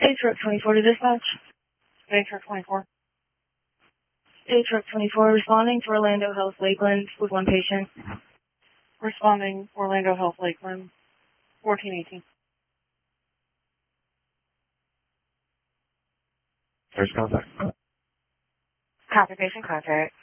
A truck 24 to dispatch. A truck 24. A truck 24 responding to Orlando Health Lakeland with one patient. Responding Orlando Health Lakeland, 1418. First contact. Copy patient contact.